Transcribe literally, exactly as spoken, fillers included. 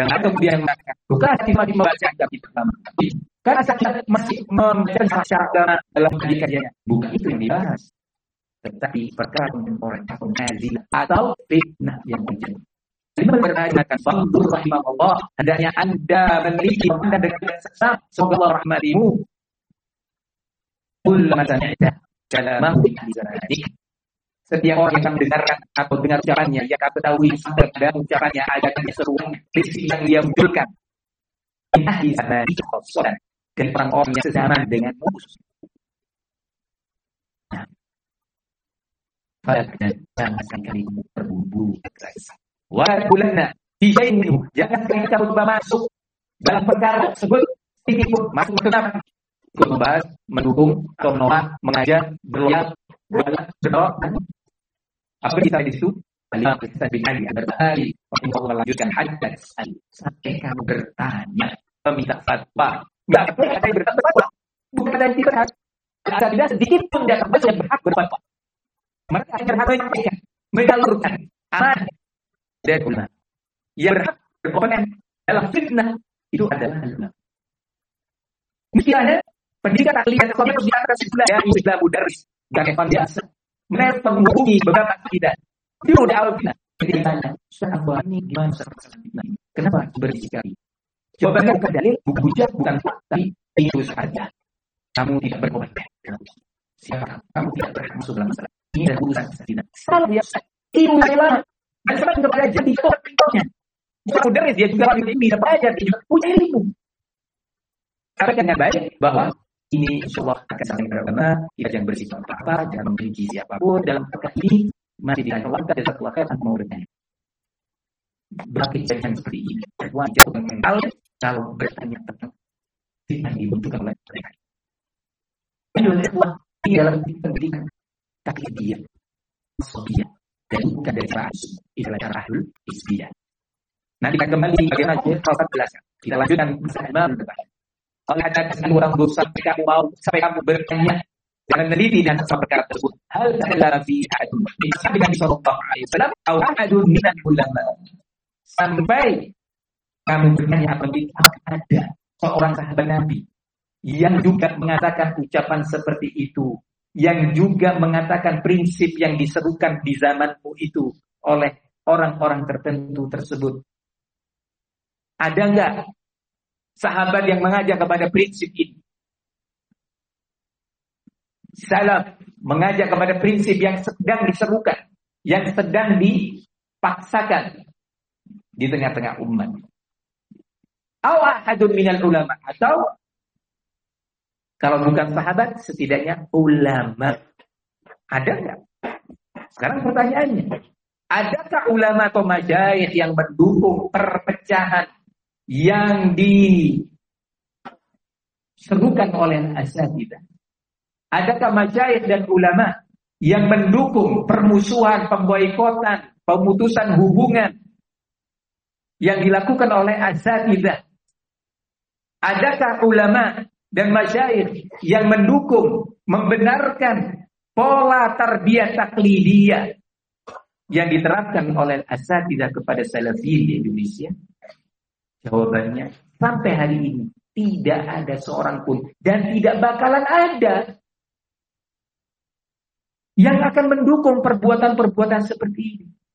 Dan ada kemudian mengatakan, bukan hati-hati membaca kaki pertama. Karena saya masih membaca syarat dalam kajiannya. Bukan itu yang dibahas. Tetapi perkara orang kafir nazilah atau fitnah yang terjadi. Lima berkata, "Fanzur rahimahullah, hendaknya Anda meneliti Anda dengan sesat, semoga Allah rahmatimu. Kullama sami'ta kalamahu bi zanadik." Setiap orang yang mendengarkan atau dengar ucapannya, ia akan ketahui sampai pada ucapannya ada keseruan prinsip yang dia munculkan. Ini ahli zanadik khosodan, dan orang-orang yang sezaman dengan musuh. Pada jangan sekali berbumbu keras. Wa kulanna fi syai'in minhu, jangan sekali kita coba masuk dalam perkara tersebut sedikit pun masuk ke dalam ikut membahas, mendukung, atau menolak, mengajak, berloyal, berloyal, berdoa. Apa kita di situ? Alimah kita bin Ali berbahari, Allah melanjutkan hadis sampai kamu bertanya, meminta fatwa. Enggak boleh ada yang berfatwa, bukan ada yang tidak. Ada tidak sedikit pun tidak terbatas yang berhak berfatwa. Mereka akan menyampaikan, menyalurkan amanah dan ulama. Yang berhak berkomentar dalam fitnah itu adalah ulama. Mesti ada pendidikan ahliah yang harus diantara sebelah dari sebelah mudaris dan evan biasa. Mereka menghubungi beberapa tidak. Dia udah awal fitnah. Jadi ditanya, Ustaz Abu ini gimana seperti fitnah ini? Kenapa bersih sekali? Jawabannya bukan dalil, bukan hujah, bukan fakta, tapi itu saja. Kamu tidak berkomentar. Siapa? Kamu tidak berhak masuk dalam masalah. Ini adalah urusan tidak. Salah biasa. Ilmu ulama. Dan sampai juga belajar di contohnya. Bukan mudaris, dia juga orang ini belajar, dia juga punya ilmu. Sampaikan dengan baik bahwa ini insyaallah akan saling beragama, kita jangan bersifat apa, jangan membenci siapapun dalam perkara ini, masih dilakukan dan satu akhir mau bertanya. Berkejadian seperti ini, wajar mengenal kalau bertanya tentang yang dibutuhkan oleh mereka. Ini dalam pendidikan tapi dia Sofia dan bukan dari cara asli, itulah cara ahlul isbiyah. Nanti kita kembali bagaimana pasal belas. Kita lanjutkan bersama depan. Kalau ada kesan orang dosa, sampai kamu mau, sampai kamu bertanya, jangan meneliti dan sesuatu perkara tersebut. Hal adalah fi hadun. Bisa dengan sallallahu alaihi wasallam atau hadun minal ulama. Sampai kamu bertanya apabila ada seorang sahabat Nabi yang juga mengatakan ucapan seperti itu, yang juga mengatakan prinsip yang diserukan di zamanmu itu oleh orang-orang tertentu tersebut. Ada enggak sahabat yang mengajak kepada prinsip ini? Salaf mengajak kepada prinsip yang sedang diserukan, yang sedang dipaksakan di tengah-tengah umat. Aw ahadun minal ulama, atau kalau bukan sahabat, setidaknya ulama. Ada nggak? Sekarang pertanyaannya, adakah ulama atau masyayikh yang mendukung perpecahan yang diserukan oleh asatidzah? Adakah masyayikh dan ulama yang mendukung permusuhan, pemboikotan, pemutusan hubungan yang dilakukan oleh asatidzah? Adakah ulama dan masyayikh yang mendukung, membenarkan pola tarbiyah taklidiyah yang diterapkan oleh asatidzah kepada salafiyin di Indonesia? Jawabannya, sampai hari ini tidak ada seorang pun dan tidak bakalan ada yang akan mendukung perbuatan-perbuatan seperti ini.